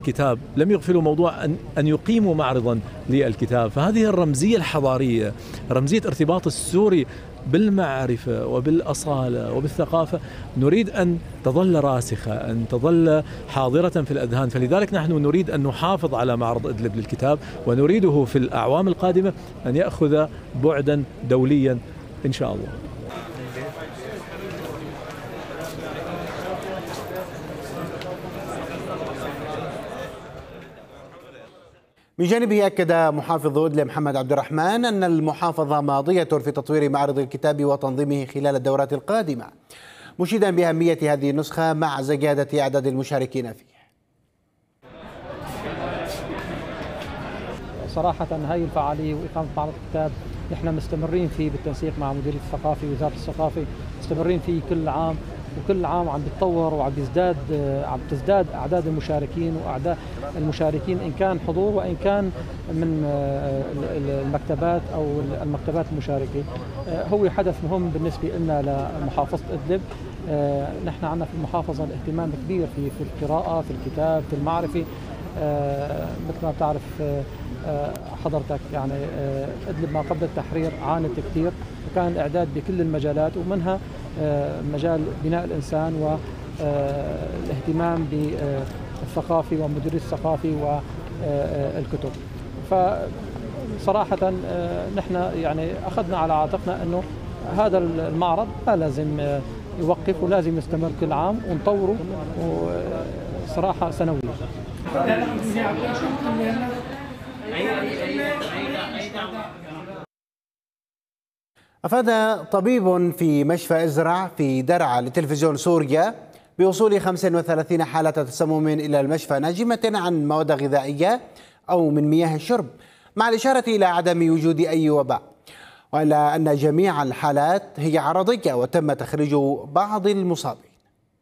كتاب لم يغفلوا موضوع أن يقيموا معرضا للكتاب. فهذه الرمزية الحضارية، رمزية ارتباط السوري بالمعرفة وبالأصالة وبالثقافة، نريد أن تظل راسخة، أن تظل حاضرة في الأذهان. فلذلك نحن نريد أن نحافظ على معرض إدلب للكتاب، ونريده في الأعوام القادمة أن يأخذ بعدا دوليا إن شاء الله. من جانبه أكد محافظ إدلب محمد عبد الرحمن أن المحافظة ماضية في تطوير معرض الكتاب وتنظيمه خلال الدورات القادمة، مشيدا بأهمية هذه النسخة مع زيادة أعداد المشاركين فيه. صراحة هاي الفعالية وإقامة معرض الكتاب نحن مستمرين فيه بالتنسيق مع مديرية الثقافة ووزارة الثقافة، مستمرين فيه كل عام، وكل عام عم بيتطور وعم تزداد أعداد المشاركين وأعداد المشاركين إن كان حضور وإن كان من المكتبات أو المكتبات المشاركة. هو حدث مهم بالنسبة لنا لمحافظة إدلب. نحن عندنا في المحافظة الاهتمام كبير في القراءة، في الكتاب، في المعرفة. مثل ما بتعرف حضرتك يعني إدلب ما قبل التحرير عانت كثير، وكان الإعداد بكل المجالات ومنها مجال بناء الإنسان والاهتمام بالثقافة ومديرية الثقافة والكتب. فصراحة نحن يعني أخذنا على عاتقنا أنه هذا المعرض لا لازم يوقف ولازم يستمر كل عام ونطوره صراحة سنويا. أفاد طبيب في مشفى إزرع في درعا لتلفزيون سوريا بوصول 35 حالة تسمم إلى المشفى ناجمة عن مواد غذائية أو من مياه الشرب، مع الإشارة إلى عدم وجود أي وباء، وإلا أن جميع الحالات هي عرضية وتم تخريج بعض المصابين.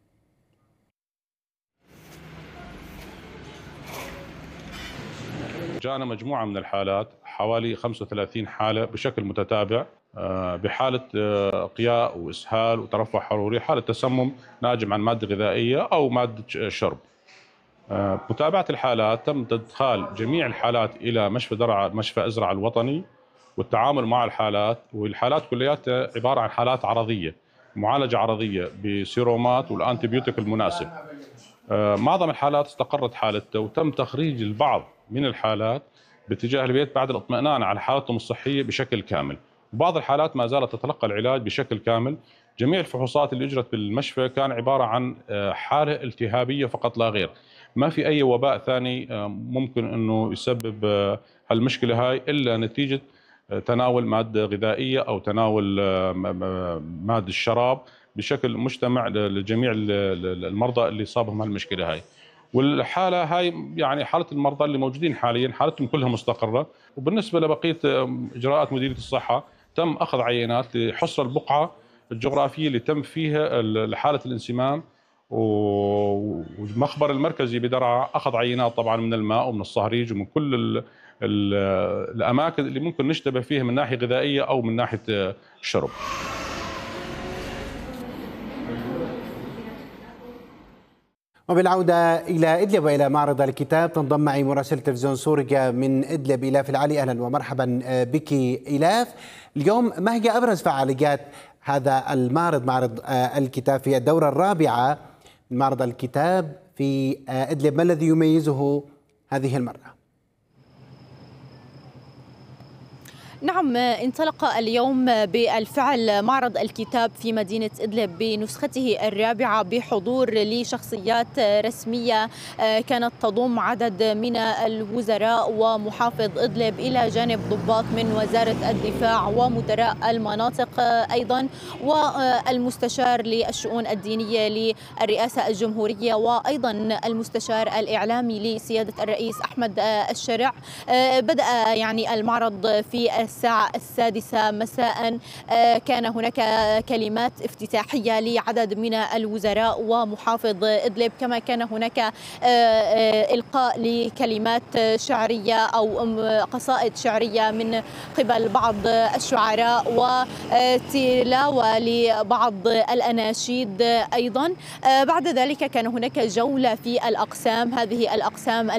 جاءنا مجموعة من الحالات، حوالي 35 حالة بشكل متتابع، بحالة قياء وإسهال وترفع حروري، حالة تسمم ناجم عن مادة غذائية أو مادة شرب. متابعة الحالات تم إدخال جميع الحالات إلى مشفى درعا، مشفى إزرع الوطني، والتعامل مع الحالات، والحالات كلياتها عبارة عن حالات عرضية، معالجة عرضية بسيرومات والأنتيبيوتيك المناسب. معظم الحالات استقرت حالتها وتم تخريج البعض من الحالات باتجاه البيت بعد الاطمئنان على حالتهم الصحية بشكل كامل. بعض الحالات ما زالت تتلقى العلاج بشكل كامل. جميع الفحوصات اللي اجرت بالمشفى كان عبارة عن حالة التهابية فقط لا غير، ما في أي وباء ثاني ممكن أنه يسبب هالمشكلة هاي إلا نتيجة تناول مادة غذائية أو تناول مادة الشراب بشكل مجتمع لجميع المرضى اللي صابهم هالمشكلة هاي. والحالة هاي يعني حالة المرضى اللي موجودين حاليا حالتهم كلها مستقرة. وبالنسبة لبقية إجراءات مديرية الصحة تم أخذ عينات لحصر البقعة الجغرافية اللي تم فيها حالة الانسمام، والمخبر المركزي بدرعا أخذ عينات طبعا من الماء ومن الصهريج ومن كل الأماكن اللي ممكن نشتبه فيها من ناحية غذائية أو من ناحية الشرب. وبالعودة إلى إدلب وإلى معرض الكتاب تنضم معي مراسل تلفزيون سوريا من إدلب إلاف العلي. أهلا ومرحبا بك إلاف. اليوم ما هي أبرز فعاليات هذا المعرض، معرض الكتاب في الدورة الرابعة من معرض الكتاب في إدلب؟ ما الذي يميزه هذه المرة؟ نعم، انطلق اليوم بالفعل معرض الكتاب في مدينة إدلب بنسخته الرابعة بحضور لشخصيات رسمية كانت تضم عدد من الوزراء ومحافظ إدلب إلى جانب ضباط من وزارة الدفاع ومدراء المناطق أيضا، والمستشار للشؤون الدينية للرئاسة الجمهورية، وأيضا المستشار الإعلامي لسيادة الرئيس أحمد الشرع. بدأ يعني المعرض في الساعة 6 مساء كان هناك كلمات افتتاحية لعدد من الوزراء ومحافظ إدلب، كما كان هناك إلقاء لكلمات شعرية أو قصائد شعرية من قبل بعض الشعراء وتلاوة لبعض الأناشيد أيضا. بعد ذلك كان هناك جولة في الأقسام، هذه الأقسام